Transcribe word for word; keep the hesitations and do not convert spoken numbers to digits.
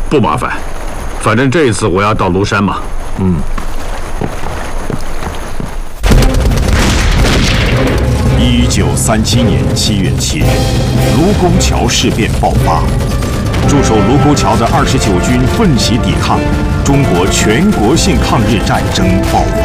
不麻烦，反正这一次我要到庐山嘛。 嗯。一九三七年七月七日，卢沟桥事变爆发，驻守卢沟桥的二十九军奋起抵抗，中国全国性抗日战争爆发。